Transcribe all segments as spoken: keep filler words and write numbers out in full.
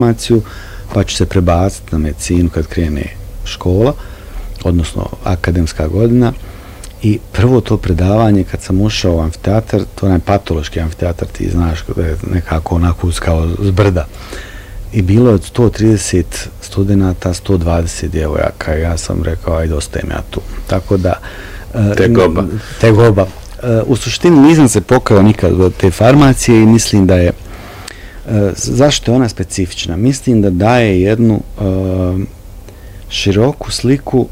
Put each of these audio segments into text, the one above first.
farmaciju, pa ću se prebaciti na medicinu kad krene škola, odnosno akademska godina. I prvo to predavanje, kad sam ušao u amfiteatar, to je onaj patološki amfiteatar, ti znaš, nekako onako kao zbrda. I bilo je od sto trideset studenta, sto dvadeset djevojaka. Ja sam rekao, ajde, ostajem ja tu. Tako da... Tegoba. Tegoba. U suštini nisam se pokao nikad od te farmacije i mislim da je... Zašto je ona specifična? Mislim da daje jednu široku sliku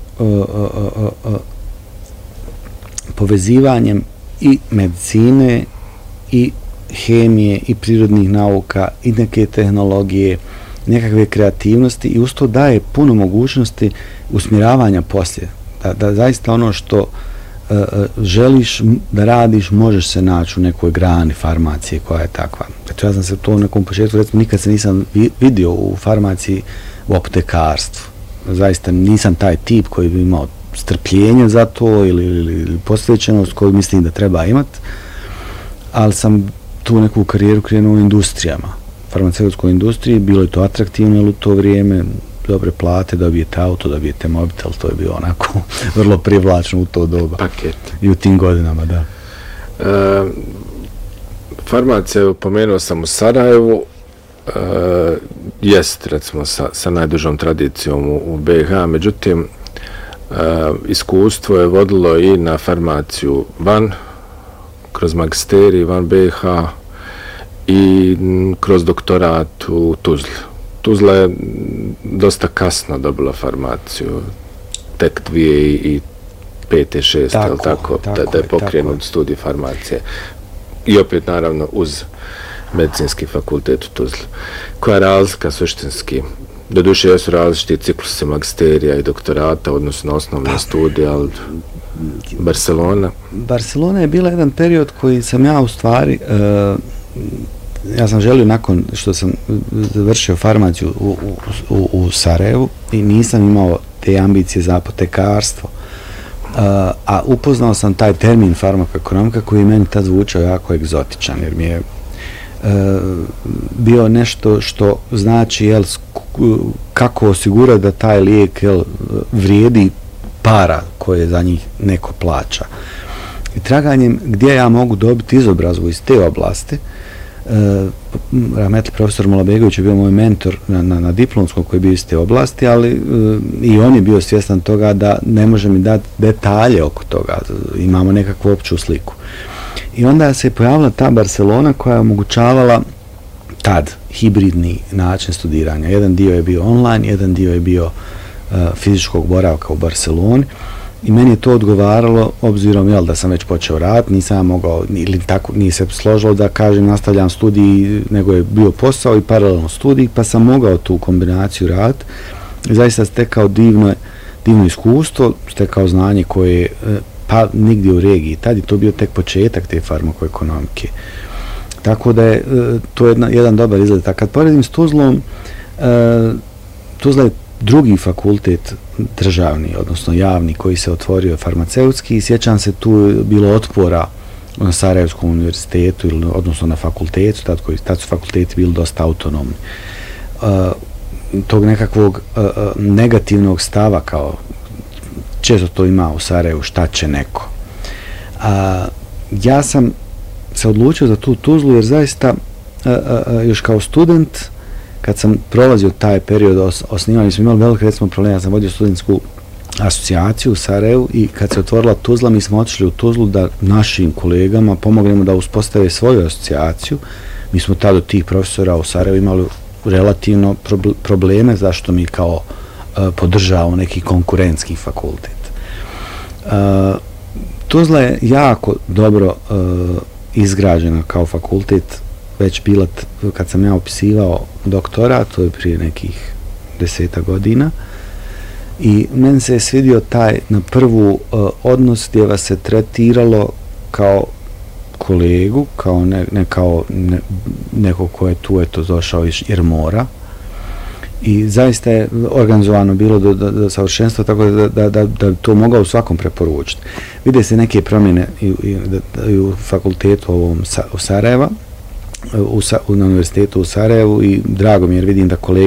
povezivanjem i medicine i hemije i prirodnih nauka i neke tehnologije, nekakve kreativnosti i uz to daje puno mogućnosti usmjeravanja poslije. Da, da zaista ono što uh, želiš da radiš, možeš se naći u nekoj grani farmacije koja je takva. Eto, ja sam se to u nekom početku, recimo, nikad se nisam vidio u farmaciji u apotekarstvu. Zaista nisam taj tip koji bi imao strpljenje za to ili, ili, ili posvećenost koju mislim da treba imati, ali sam tu neku karijeru krenuo u industrijama, farmaceutskoj industriji, bilo je to atraktivno, jer u to vrijeme dobre plate, dobijete auto, dobijete mobitel, to je bilo onako vrlo privlačno u to doba. Paket. I u tim godinama, da. E, farmacija, pomenuo sam u Sarajevu, e, jest, recimo, sa, sa najdužom tradicijom u, u B i H, međutim, e, iskustvo je vodilo i na farmaciju van, kroz magisterij van B i H i kroz doktorat u Tuzli. Tuzla je dosta kasno dobila farmaciju, tek dvije i pete, šeste, tako, tako, tako, da, da je pokrenut studij farmacije. I opet, naravno, uz medicinski fakultet u Tuzli. Koja je razlika suštinski? Doduše, jesu različiti ciklusi magisterija i doktorata, odnosno osnovne pa. studije, ali Barcelona? Barcelona je bila jedan period koji sam ja u stvari, uh, ja sam želio nakon što sam završio farmaciju u, u, u Sarajevu i nisam imao te ambicije za apotekarstvo, uh, a upoznao sam taj termin farmakoekonomika koji je meni tad zvučao jako egzotičan, jer mi je uh, bio nešto što znači jel, kako osigurati da taj lijek jel, vrijedi para koje za njih neko plaća. I traganjem gdje ja mogu dobiti izobrazbu iz te oblasti, uh, rahmetli profesor Molabegović je bio moj mentor na, na, na diplomskom koji je bio iz te oblasti, ali uh, i on je bio svjestan toga da ne može mi dati detalje oko toga, imamo nekakvu opću sliku. I onda se je pojavila ta Barcelona koja je omogućavala tad hibridni način studiranja. Jedan dio je bio online, jedan dio je bio uh, fizičkog boravka u Barceloni i meni je to odgovaralo obzirom jel, da sam već počeo raditi, nisam ja mogao, ili tako, nije se složilo da kažem nastavljam studij, nego je bio posao i paralelno studij, pa sam mogao tu kombinaciju raditi. Zaista stekao divno, divno iskustvo, stekao znanje koje pa nigdje u regiji. Tad je to bio tek početak te farmakoekonomike. Tako da je to jedna, jedan dobar izgled. A kad poredim s Tuzlom, Tuzla je drugi fakultet državni, odnosno javni, koji se otvorio farmaceutski i sjećam se tu bilo otpora na Sarajevskom univerzitetu, ili, odnosno na fakultetu, tad, koji, tad su fakulteti bili dosta autonomni. Uh, tog nekakvog uh, negativnog stava, kao često to ima u Sarajevu, šta će neko. Uh, ja sam se odlučio za tu Tuzlu jer zaista uh, uh, još kao student kad sam prolazio taj period os, osnivanja, smo imali veliko recimo problema, ja sam vodio studentsku asocijaciju u Sarajevu i kad se otvorila Tuzla, mi smo otišli u Tuzlu da našim kolegama pomognemo da uspostave svoju asocijaciju. Mi smo tada od tih profesora u Sarajevu imali relativno probleme zašto mi kao uh, podržavamo neki konkurentski fakultet. Uh, Tuzla je jako dobro uh, izgrađena kao fakultet, već bila kad sam ja upisivao doktorat, to je prije nekih deseta godina, i meni se je svidio taj na prvu uh, odnos gdje vas se tretiralo kao kolegu, kao ne, ne kao ne, neko ko je tu eto došao jer mora, i zaista je organizovano bilo do, do, do savršenstva, tako da, da, da, da to mogao svakom preporučiti. Vide se neke promjene i, i, i u fakultetu ovom u Sarajeva, u, na univerzitetu u Sarajevu, i drago mi jer vidim da kolege